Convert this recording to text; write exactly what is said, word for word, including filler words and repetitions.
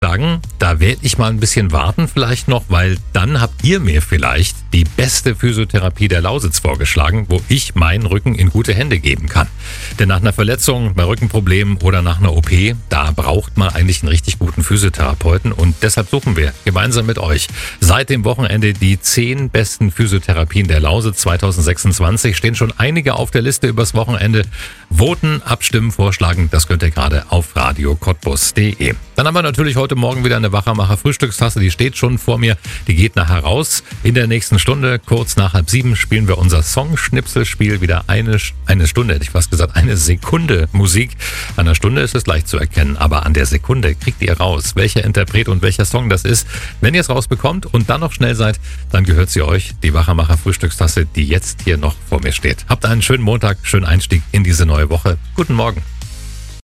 vorgeschlagen, da werde ich mal ein bisschen warten vielleicht noch, weil dann habt ihr mir vielleicht die beste Physiotherapie der Lausitz vorgeschlagen, wo ich meinen Rücken in gute Hände geben kann. Denn nach einer Verletzung, bei Rückenproblemen oder nach einer O P, da braucht man eigentlich einen richtig guten Physiotherapeuten und deshalb suchen wir gemeinsam mit euch seit dem Wochenende die zehn besten Physiotherapien der Lausitz zwanzig sechsundzwanzig. Stehen schon einige auf der Liste übers Wochenende. Voten, abstimmen, vorschlagen, das könnt ihr gerade auf radio cottbus punkt de. Dann haben wir natürlich heute Morgen wieder eine Wachermacher Frühstückstasse, die steht schon vor mir, die geht nachher raus. In der nächsten Stunde, kurz nach halb sieben, spielen wir unser Song-Schnipselspiel, wieder eine, eine Stunde, hätte ich fast gesagt, eine Sekunde Musik. An der Stunde ist es leicht zu erkennen, aber an der Sekunde kriegt ihr raus, welcher Interpret und welcher Song das ist. Wenn ihr es rausbekommt und dann noch schnell seid, dann gehört sie euch, die Wachermacher Frühstückstasse, die jetzt hier noch vor mir steht. Habt einen schönen Montag, schönen Einstieg in diese neue Woche. Guten Morgen.